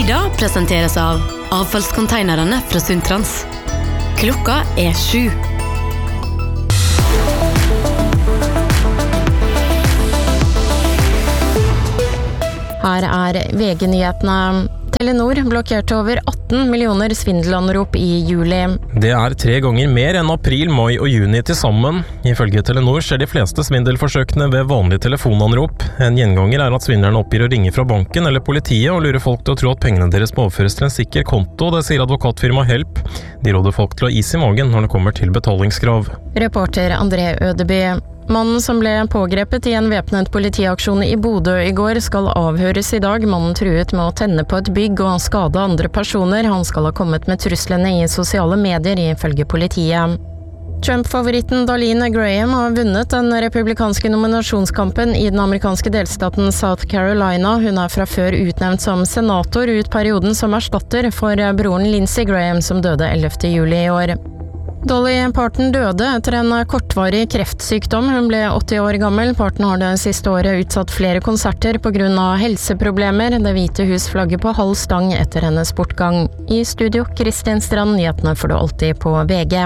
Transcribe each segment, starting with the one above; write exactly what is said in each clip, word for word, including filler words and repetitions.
Lyda presenteres av avfallskonteinerne fra Sundtrans. Klokka er sju. Her er V G-nyhetene. Telenor blokkerte over atten millioner svindelanrop i juli. Det er tre ganger mer enn april, mai og juni til sammen. Ifølge Telenor skjer de fleste svindelforsøkene ved vanlige telefonanrop. En gjenganger er at svindlerne oppgir å ringe fra banken eller politiet og lurer folk til å tro at pengene deres må overføres til en sikker konto, det sier advokatfirma Help. De råder folk til å ha is i magen når det kommer til betalingskrav. Reporter André Ødeby. Mannen som ble pågrepet i en væpnet politiaksjon i Bodø i går skal avhøres i dag. Mannen truet med å tenne på et bygg og skade andre personer. Han skal ha kommet med truslene i sosiale medier, ifølge politiet. Trump-favoritten Darlene Graham har vunnet den republikanske nominasjonskampen i den amerikanske delstaten South Carolina. Hun er fra før utnevnt som senator ut perioden som erstatter for broren Lindsey Graham, som døde ellevte juli i år. Dolly Parton døde etter en kortvarig kreftsykdom. Hun ble åtti år gammel. Parton har det siste året utsatt flere konserter på grunn av helseproblemer. Det hvite hus flagger på halv stang etter hennes bortgang. I studio, Kristin Strand, nyhetene får du alltid på V G.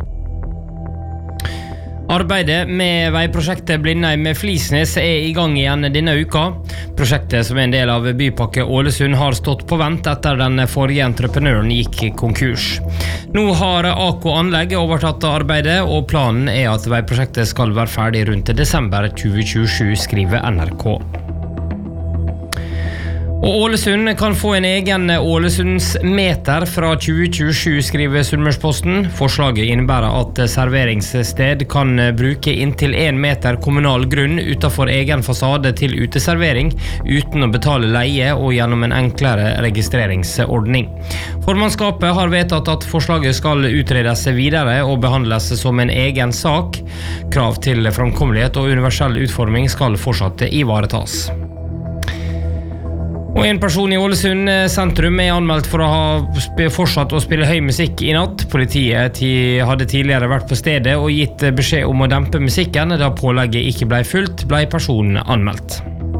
Arbeidet med veiprosjektet Blindheim med Flisnes er i gang igjen denne uka. Prosjektet, som er en del av Bypakke Ålesund, har stått på vent etter den forrige entreprenøren gikk konkurs. Nå har A K Anlegg overtatt arbeidet, og planen er at veiprosjektet skal være ferdig rundt desember tjue tjuesju, skriver N R K. Og Ålesund kan få en egen Ålesundsmeter fra tjue tjuesju, skriver Sunnmørsposten. Forslaget innebærer at serveringssted kan bruke inntil en meter kommunal grunn utenfor egen fasade til uteservering, uten å betale leie og gjennom en enklere registreringsordning. Formannskapet har vedtatt at forslaget skal utredes videre og behandles som en egen sak. Krav til framkommelighet og universell utforming skal fortsatt ivaretas. Og en person i Ålesund sentrum er anmeldt for å ha fortsatt å spille høy musikk i natt. Politiet hadde tidligere vært på stedet og gitt beskjed om å dempe musikken. Da pålegget ikke ble fulgt, ble personen anmeldt.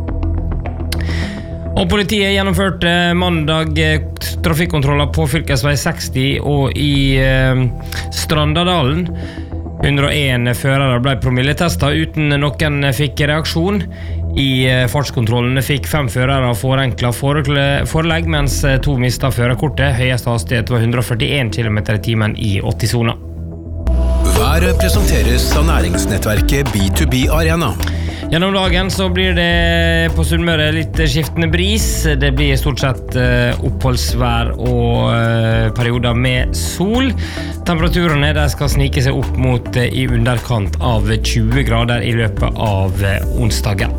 Og politiet gjennomførte mandag trafikkontroller på fylkesvei seksti og i eh, Strandadalen. hundre og en førere ble promilletestet uten noen fikk reaksjon. I fartskontrollene fikk fem førere forenklet forelegg, mens to mistet førerkortet. Høyeste hastighet var hundre og førtien kilometer i timen i åtti-sona. Været presenteres av næringsnettverket B to B Arena. Gjennom dagen så blir det på Sunnmøre litt skiftende bris. Det blir stort sett oppholdsvær og perioder med sol. Temperaturene der skal snike seg opp mot i underkant av tjue grader i løpet av onsdagen.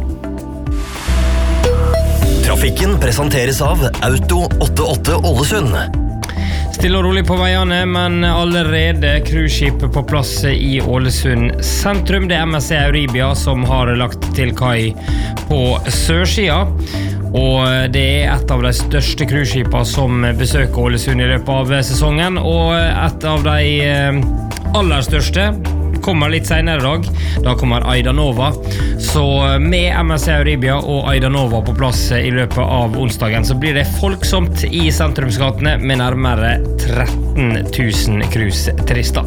Trafikken presenteres av Auto åttiåtte Ålesund. Stille og rolig på veiene, men allerede cruiseskip på plass i Ålesund sentrum. Det er M S C Euribia som har lagt til kai på sørsida, og det er et av de største cruiseskipene som besøker Ålesund i løpet av sesongen, og et av de aller største kommer litt senere i dag. Da kommer Aidanova. Så med M S C Euribia og Aidanova på plass i løpet av onsdagen, så blir det folksomt i sentrumsgatene med nærmere tretten tusen cruise-turister.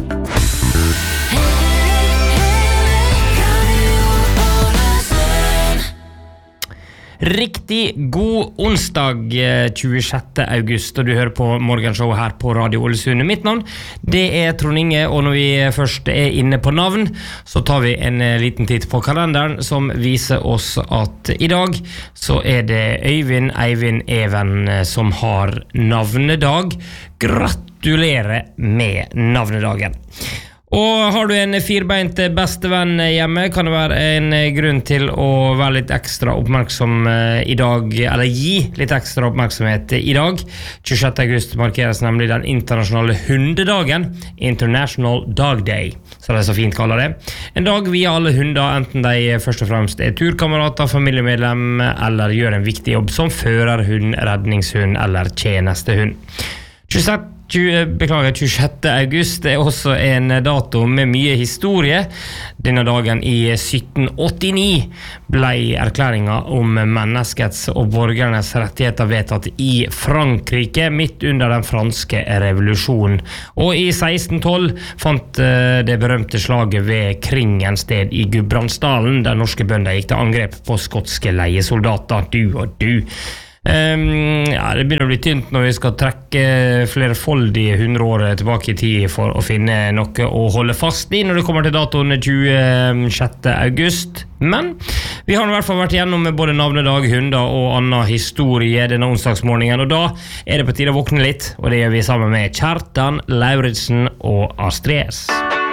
Riktig god onsdag tjuesjette august, og du hører på morgenshowet her på Radio Ålesund. Mitt navn, det er Trond Inge, og når vi først er inne på navn, så tar vi en liten titt på kalenderen som viser oss at i dag så er det Øyvind, Eivind, Even som har navnedag. Gratulerer med navnedagen! Og har du en firbeint bestevenn hjemme, kan det være en grunn til å være litt ekstra oppmerksom i dag, eller gi litt ekstra oppmerksomhet i dag. tjuesjette august markeres nemlig den internasjonale hundedagen, International Dog Day, så det er så fint kaller det. En dag via alle hunder, enten de først og fremst er turkamerater, familiemedlem, eller gjør en viktig jobb som førerhund, redningshund eller tjenestehund. tjue, beklager, tjuesjette august er også en dato med mye historie. Denne dagen i sytten åttini ble erklæringen om menneskets og borgernes rettigheter vedtatt i Frankrike, midt under den franske revolusjonen. Og i seksten tolv fant det berømte slaget ved Kringen sted i Gudbrandsdalen, der norske bønder gikk til angrep på skotske leiesoldater, du og du. Um, ja, det begynner å bli tynt når vi skal trekke flerfoldige hundre år tilbake i tid for å finne noe å holde fast i når det kommer til datoen tjuesjette august. Men vi har i hvert fall vært igjennom med både navnedag, hunder og annen historie denne onsdagsmorgenen, og da er det på tide å våkne litt, og det gjør vi sammen med Kjartan Lauritsen og Astrid S.